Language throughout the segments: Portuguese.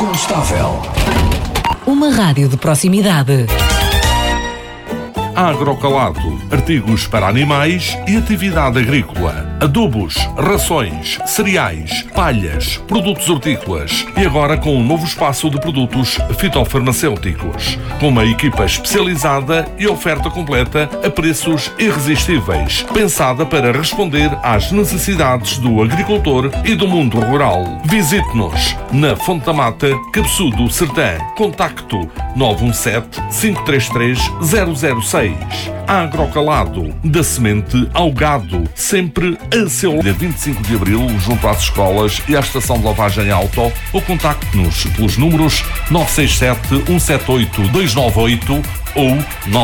Condestável. Uma rádio de proximidade. Agrocalado, artigos para animais e atividade agrícola, adubos, rações, cereais, palhas, produtos hortícolas e agora com um novo espaço de produtos fitofarmacêuticos, com uma equipa especializada e oferta completa a preços irresistíveis, pensada para responder às necessidades do agricultor e do mundo rural. Visite-nos na Fonte da Mata, Cabeçudo, Sertã. Contacto 917-533-006. Agrocalado, da semente ao gado, sempre a seu... Dia 25 de Abril, junto às escolas e à estação de lavagem auto, ou contacte-nos pelos números 967-178-298 ou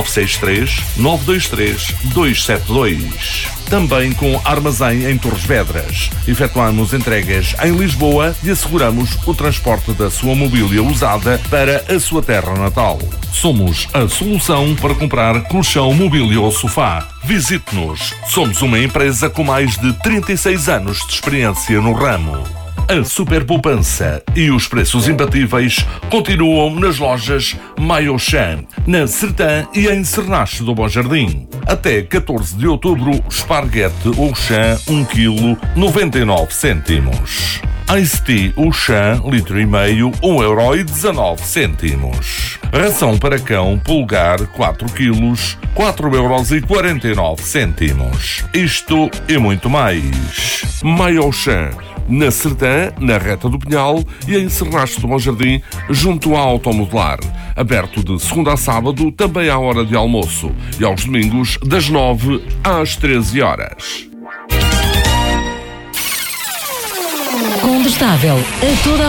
963-923-272. Também com armazém em Torres Vedras. Efetuamos entregas em Lisboa e asseguramos o transporte da sua mobília usada para a sua terra natal. Somos a solução para comprar colchão, mobília ou sofá. Visite-nos. Somos uma empresa com mais de 36 anos de experiência no ramo. A super poupança e os preços imbatíveis continuam nas lojas Maiochan, na Sertã e em Cernache do Bom Jardim. Até 14 de outubro, esparguete Auchan 1 kg 99 cêntimos. Ice Tea Auchan, litro e meio, 1,19€. Ração para cão Pulgar 4 kg, 4,49€. Isto e muito mais. Maiochan, na Sertã, na Reta do Pinhal e em Cernache do Bom Jardim, junto à Automodelar. Aberto de segunda a sábado, também à hora de almoço. E aos domingos, das 9 às 13 horas. Condestável a toda